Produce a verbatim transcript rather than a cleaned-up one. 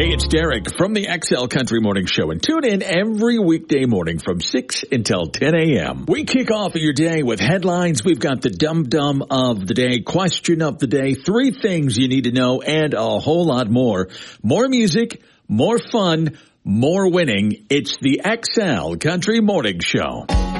Hey, it's Derek from the X L Country Morning Show, and tune in every weekday morning from six until ten a.m. We kick off your day with headlines. We've got the dum-dum of the day, question of the day, three things you need to know, and a whole lot more. More music, more fun, more winning. It's the X L Country Morning Show.